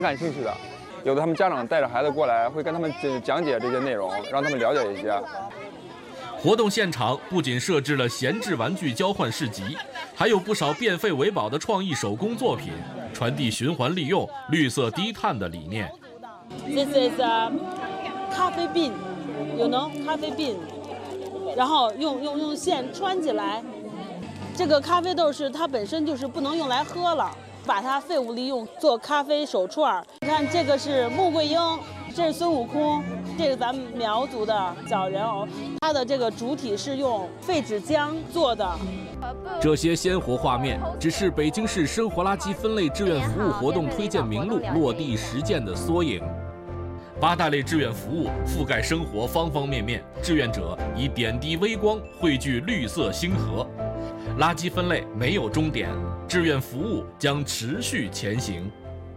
感兴趣的。有的他们家长带着孩子过来，会跟他们讲解这些内容，让他们了解一些。 活动现场不仅设置了闲置玩具交换市集，还有不少变废为宝的创意手工作品，传递循环利用、绿色低碳的理念。 This is a 咖啡bean, you know, 咖啡 bean， 然后用线穿起来。这个咖啡豆是它本身就是不能用来喝了，把它废物利用做咖啡手串。你看这个是穆桂英，这是孙悟空，这是咱们苗族的小人偶，它的这个主体是用废纸浆做的。 这些鲜活画面只是北京市生活垃圾分类志愿服务活动推荐名录落地实践的缩影。8大类志愿服务覆盖生活方方面面，志愿者以点滴微光汇聚绿色星河。垃圾分类没有终点，志愿服务将持续前行。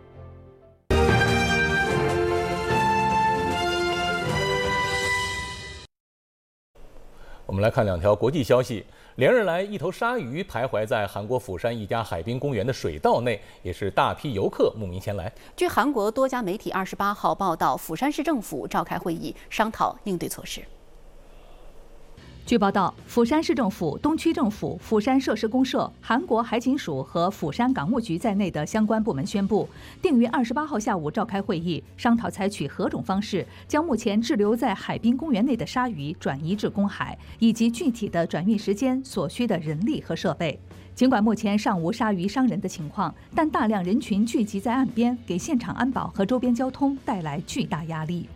我们来看2条国际消息。连日来，一头鲨鱼徘徊在韩国釜山一家海滨公园的水道内，也是大批游客慕名前来。 据韩国多家媒体28号报道，釜山市政府召开会议，商讨应对措施。 据报道，釜山市政府、东区政府、釜山设施公社、韩国海警署和釜山港务局在内的相关部门宣布，定于28号下午召开会议，商讨采取何种方式将目前滞留在海滨公园内的鲨鱼转移至公海，以及具体的转运时间所需的人力和设备。尽管目前尚无鲨鱼伤人的情况，但大量人群聚集在岸边，给现场安保和周边交通带来巨大压力。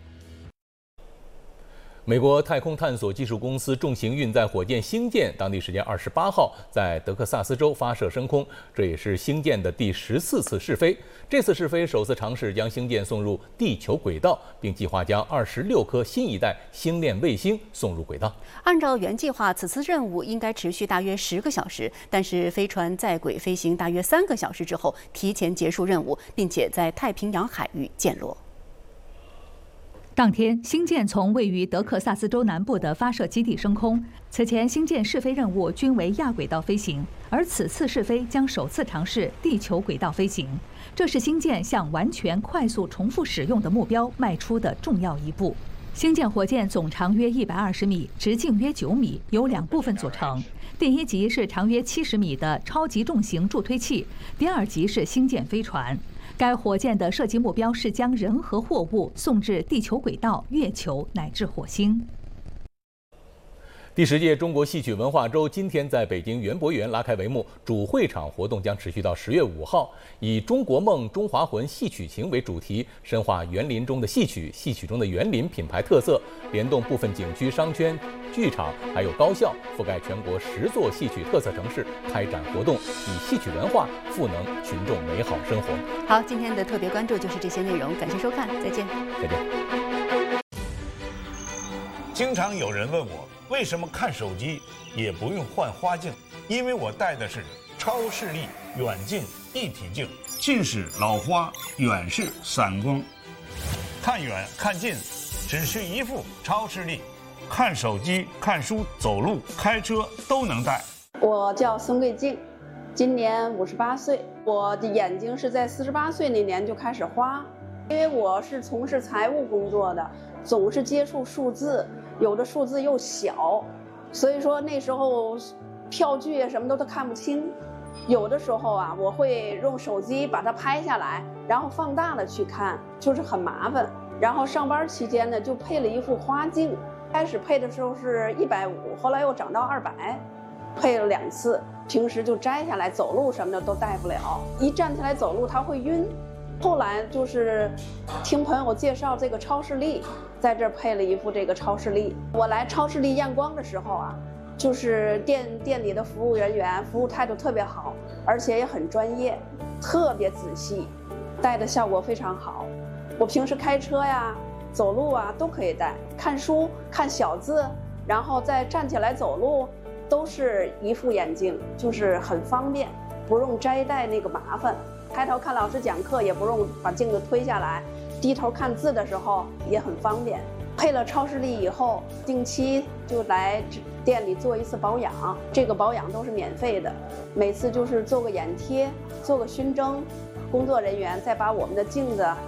美国太空探索技术公司重型运载火箭星舰当地时间28号在德克萨斯州发射升空，这也是星舰的第14次试飞。这次试飞首次尝试将星舰送入地球轨道，并计划将26颗新一代星链卫星送入轨道。 按照原计划，此次任务应该持续大约10个小时，但是飞船在轨飞行大约3个小时之后，提前结束任务，并且在太平洋海域降落。 当天，星舰从位于德克萨斯州南部的发射基地升空。此前，星舰试飞任务均为亚轨道飞行，而此次试飞将首次尝试地球轨道飞行。这是星舰向完全快速重复使用的目标迈出的重要一步。星舰火箭总长约120米，直径约9米，由2部分组成。第一级是长约70米的超级重型助推器，第2级是星舰飞船。该火箭的设计目标是将人和货物送至地球轨道、月球乃至火星。 第10届中国戏曲文化周今天在北京园博园拉开帷幕，主会场活动将持续到10月5号，以中国梦、中华魂、戏曲情为主题，深化园林中的戏曲、戏曲中的园林品牌特色，联动部分景区、商圈、剧场还有高校，覆盖全国10座戏曲特色城市开展活动，以戏曲文化赋能群众美好生活。 好，今天的特别关注就是这些内容，感谢收看，再见。 再见。 经常有人问我，为什么看手机也不用换花镜？因为我戴的是超视力远近一体镜，近视老花，远视散光，看远看近只需一副超视力，看手机、看书、走路、开车都能戴。 我叫孙桂静，今年58岁。我的眼睛是在48岁那年就开始花，因为我是从事财务工作的，总是接触数字，有的数字又小，所以说那时候票据什么都看不清。有的时候啊，我会用手机把它拍下来，然后放大了去看，就是很麻烦。然后上班期间呢，就配了一副花镜，开始配的时候是150，后来又涨到200，配了2次。平时就摘下来走路什么的都戴不了，一站起来走路它会晕。后来就是听朋友介绍这个超视力，在这儿配了一副这个超视力。我来超视力验光的时候啊，就是店里的服务人员服务态度特别好，而且也很专业，特别仔细，戴的效果非常好。我平时开车呀、走路啊都可以戴，看书看小字，然后再站起来走路，都是一副眼镜，就是很方便，不用摘戴那个麻烦。抬头看老师讲课也不用把镜子推下来，低头看字的时候也很方便。配了超视力以后，定期就来店里做一次保养，这个保养都是免费的，每次就是做个眼贴，做个熏蒸， 工作人员再把我们的镜子